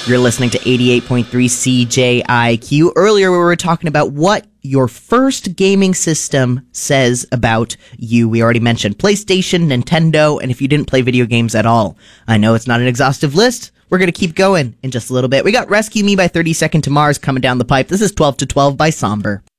You're listening to 88.3 CJIQ. Earlier, we were talking about what your first gaming system says about you. We already mentioned PlayStation, Nintendo, and if you didn't play video games at all. I know it's not an exhaustive list. We're going to keep going in just a little bit. We got Rescue Me by 30 Second to Mars coming down the pipe. This is 12 to 12 by Somber.